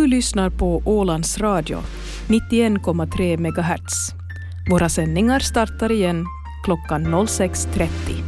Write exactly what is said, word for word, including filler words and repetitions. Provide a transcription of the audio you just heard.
Du lyssnar på Ålands Radio, nittioen komma tre megahertz. Våra sändningar startar igen klockan noll sex trettio.